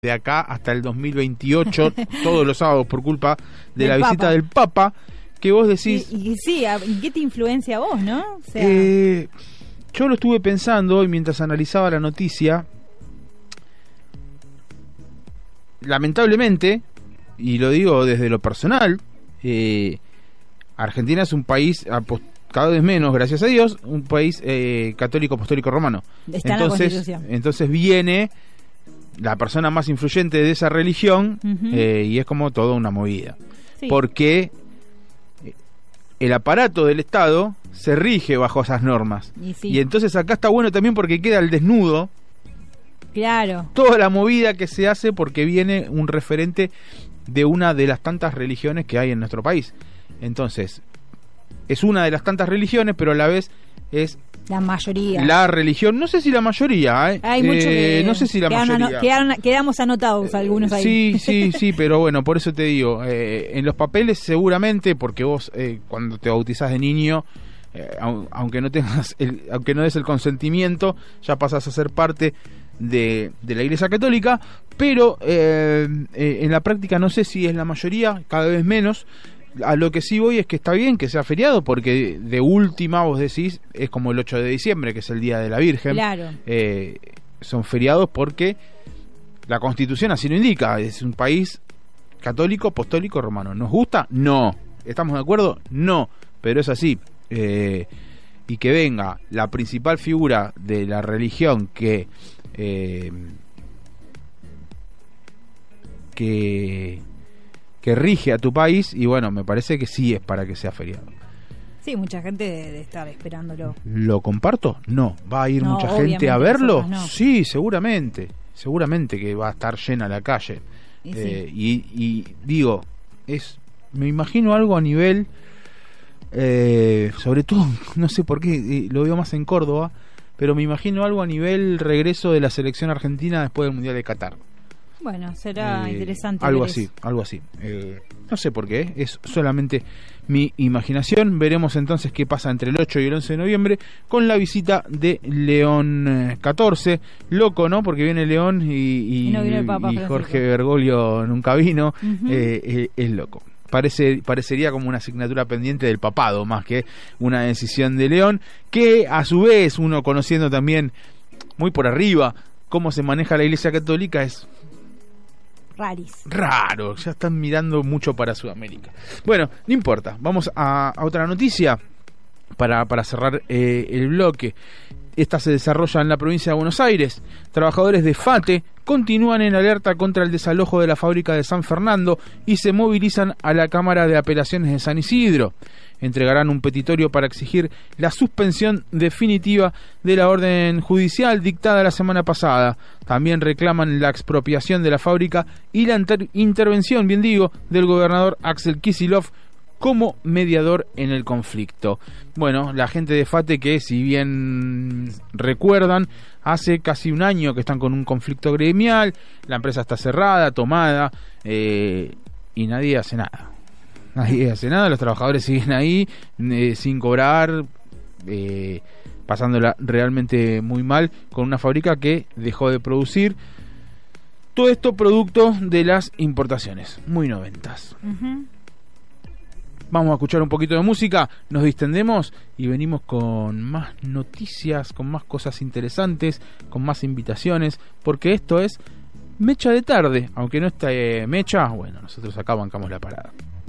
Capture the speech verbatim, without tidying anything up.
de acá hasta el dos mil veintiocho, todos los sábados, por culpa de la Del visita Papa. del Papa, que vos decís... Y, y sí, ¿a- ¿y qué te influencia a vos, no? O sea, eh, yo lo estuve pensando hoy mientras analizaba la noticia. Lamentablemente, y lo digo desde lo personal, eh, Argentina es un país, apos- cada vez menos, gracias a Dios, un país eh, católico apostólico romano. Está en la Entonces, Constitución. entonces viene la persona más influyente de esa religión, Ujú. eh, y es como toda una movida. sí. Porque el aparato del Estado se rige bajo esas normas. Y sí, Y entonces acá está bueno también porque queda al desnudo claro. toda la movida que se hace porque viene un referente de una de las tantas religiones que hay en nuestro país. Entonces, es una de las tantas religiones, pero a la vez es La mayoría. la religión, no sé si la mayoría, ¿eh? Hay mucho Eh, que... no sé si la quedaron mayoría. ano- quedaron- quedamos anotados algunos ahí. Sí, sí, sí, pero bueno, por eso te digo, eh, en los papeles seguramente, porque vos eh, cuando te bautizás de niño, eh, au- aunque no tengas, el, aunque no des el consentimiento, ya pasás a ser parte de, de la Iglesia Católica, pero eh, eh, en la práctica no sé si es la mayoría, cada vez menos. A lo que sí voy es que está bien que sea feriado, porque de última vos decís, es como el ocho de diciembre, que es el Día de la Virgen. Claro. Eh, son feriados porque la Constitución así lo indica, es un país católico, apostólico, romano. ¿Nos gusta? No. ¿Estamos de acuerdo? No, pero es así. Eh, y que venga la principal figura de la religión que eh, que que rige a tu país, y bueno, me parece que sí es para que sea feriado. Sí, mucha gente debe estar esperándolo. ¿Lo comparto? No. ¿Va a ir No, mucha gente a obviamente verlo? nosotros no. Sí, seguramente. Seguramente que va a estar llena la calle. Y Eh, sí. y, y digo, es me imagino algo a nivel, eh, sobre todo, no sé por qué, eh, lo veo más en Córdoba, pero me imagino algo a nivel regreso de la selección argentina después del Mundial de Qatar. Bueno, será Eh, interesante. Algo ver así, eso. algo así. Eh, no sé por qué, es solamente mi imaginación. Veremos entonces qué pasa entre el ocho y el once de noviembre con la visita de León eh, catorce. Loco, ¿no? Porque viene León y, y, Y no vino el Papa y Francisco. Jorge Bergoglio nunca vino. Ujú. eh, eh, es loco. Parece, parecería como una asignatura pendiente del papado, más que una decisión de León, que a su vez, uno conociendo también muy por arriba cómo se maneja la Iglesia Católica, es Raris. raro, ya están mirando mucho para Sudamérica. Bueno, no importa, vamos a, a otra noticia para, para cerrar eh, el bloque. Esta se desarrolla en la provincia de Buenos Aires. Trabajadores de FATE continúan en alerta contra el desalojo de la fábrica de San Fernando y se movilizan a la Cámara de Apelaciones de San Isidro. Entregarán un petitorio para exigir la suspensión definitiva de la orden judicial dictada la semana pasada. También reclaman la expropiación de la fábrica y la inter- intervención, bien digo, del gobernador Axel Kicillof como mediador en el conflicto. Bueno, la gente de FATE, que si bien recuerdan, hace casi un año que están con un conflicto gremial, la empresa está cerrada, tomada, eh, y nadie hace nada. Nadie hace nada, los trabajadores siguen ahí eh, sin cobrar, eh, pasándola realmente muy mal, con una fábrica que dejó de producir. Todo esto producto de las importaciones, muy noventas. Ujú. Vamos a escuchar un poquito de música, nos distendemos y venimos con más noticias, con más cosas interesantes, con más invitaciones, porque esto es Mecha de Tarde. Aunque no esté Mecha, bueno, nosotros acá bancamos la parada.